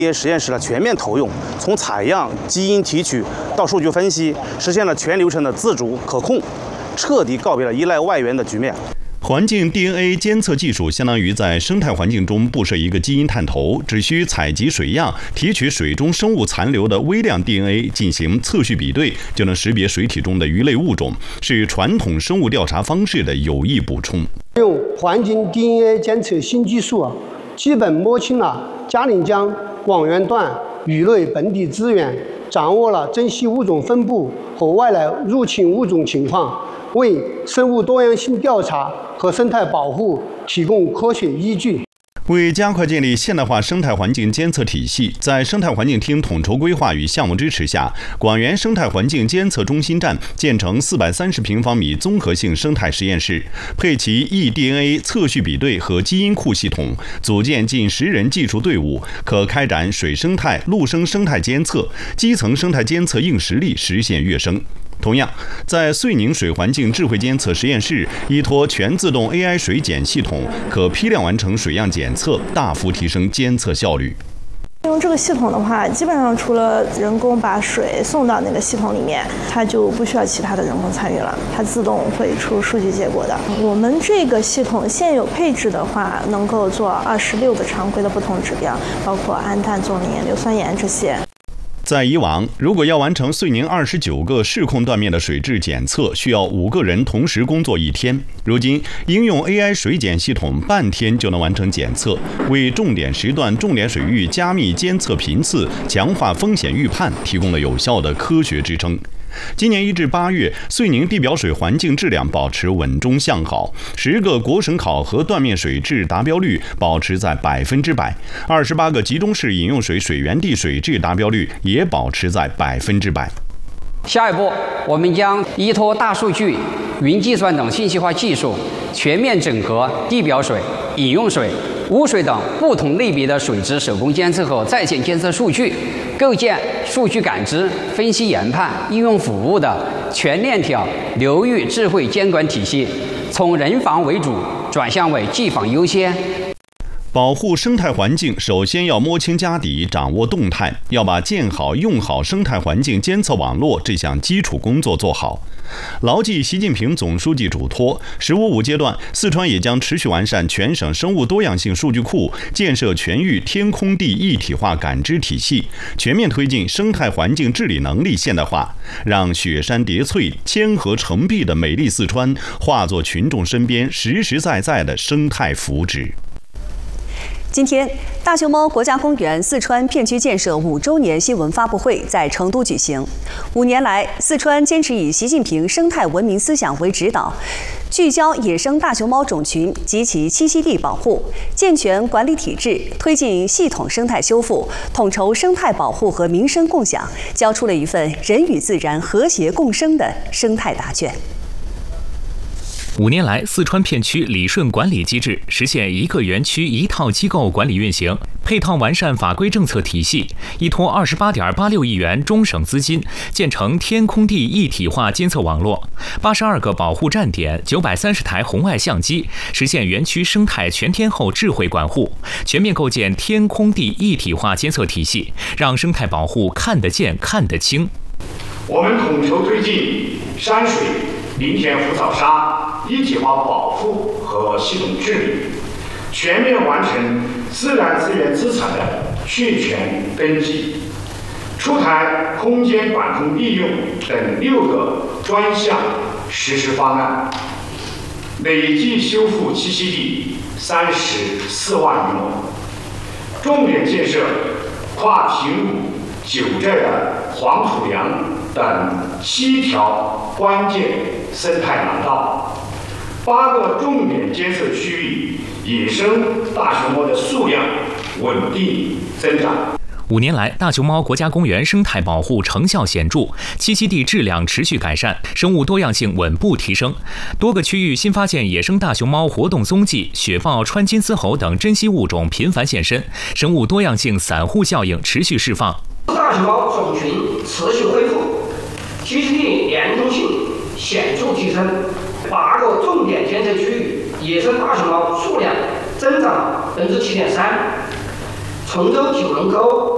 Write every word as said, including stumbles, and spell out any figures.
D N A 实验室的全面投用，从采样、基因提取到数据分析，实现了全流程的自主可控，彻底告别了依赖外援的局面。 环境 D N A 监测技术相当于在生态环境中布设一个基因探头，只需采集水样，提取水中生物残留的微量 D N A 进行测序比对，就能识别水体中的鱼类物种，是传统生物调查方式的有益补充。 用环境 D N A 监测新技术啊，基本摸清了嘉陵江广源段鱼类本地资源，掌握了珍稀物种分布和外来入侵物种情况，为生物多样性调查和生态保护提供科学依据。 为加快建立现代化生态环境监测体系，在生态环境厅统筹规划与项目支持下，广源生态环境监测中心站建成四百三十平方米综合性生态实验室，配齐 eDNA 测序比对和基因库系统，组建近十人技术队伍，可开展水生态、陆生生态监测，基层生态监测硬实力实现跃升。同样，在遂宁水环境智慧监测实验室，依托全自动 A I 水检系统，可批量完成水样检测，大幅提升监测效率。 用这个系统的话，基本上除了人工把水送到那个系统里面，它就不需要其他的人工参与了，它自动会出数据结果的。我们这个系统现有配置的话，能够做二十六个常规的不同指标，包括氨氮、唑磷、硫酸盐这些。 在以往，如果要完成遂宁二十九个市控断面的水质检测，需要五个人同时工作一天。如今，应用 A I 水检系统，半天就能完成检测，为重点时段、重点水域加密监测频次，强化风险预判提供了有效的科学支撑。今年一至八月，遂宁地表水环境质量保持稳中向好，十个国省考核断面水质达标率保持在百分之百，二十八个集中式饮用水水源地水质达标率也保持在百分之百。 下一步，我们将依托大数据、云计算等信息化技术，全面整合地表水、饮用水、污水等不同类别的水质手工监测和在线监测数据，构建数据感知、分析研判、应用服务的全链条流域智慧监管体系，从人防为主转向为技防优先。 保护生态环境，首先要摸清家底，掌握动态，要把建好用好生态环境监测网络这项基础工作做好。牢记习近平总书记嘱托，“十五五”阶段，四川也将持续完善全省生物多样性数据库，建设全域天空地一体化感知体系，全面推进生态环境治理能力现代化，让雪山叠翠、千河成碧的美丽四川化作群众身边实实在在的生态福祉。 今天，大熊猫国家公园四川片区建设五周年新闻发布会在成都举行。五年来，四川坚持以习近平生态文明思想为指导，聚焦野生大熊猫种群及其栖息地保护，健全管理体制，推进系统生态修复，统筹生态保护和民生共享，交出了一份人与自然和谐共生的生态答卷。 五年来，四川片区理顺管理机制，实现一个园区一套机构管理运行，配套完善法规政策体系，依托二十八点八六亿元中省资金，建成天空地一体化监测网络，八十二个保护站点，九百三十台红外相机，实现园区生态全天候智慧管护，全面构建天空地一体化监测体系，让生态保护看得见、看得清。 我们统筹推进山水、林田湖草沙一体化保护和系统治理，全面完成自然资源资产的确权登记，出台空间管控利用等六个专项实施方案，累计修复栖息地三十四万余亩，重点建设跨平武、九寨的黄土梁等七条关键生态廊道，八个重点监测区域野生大熊猫的数量稳定增长。 五年来，大熊猫国家公园生态保护成效显著，栖息地质量持续改善，生物多样性稳步提升。多个区域新发现野生大熊猫活动踪迹，雪豹、川金丝猴等珍稀物种频繁现身，生物多样性散户效应持续释放。 大熊猫种群持续恢复，栖息地连通性显著提升，八个重点监测区域野生大熊猫数量增长百分之七点三。崇州九龙沟